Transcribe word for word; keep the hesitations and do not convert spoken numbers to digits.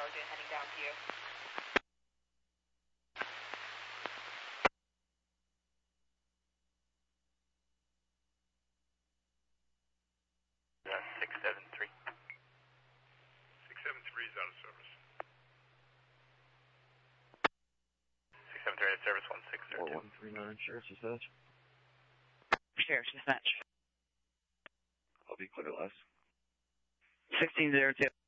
Sergeant, heading down to you. Uh, six seven three. six seven three is out of service. six seven three out of service, one six zero two. four one three nine, Sheriff's Dispatch. Sheriff's Dispatch. I'll be clear less. sixteen zero two.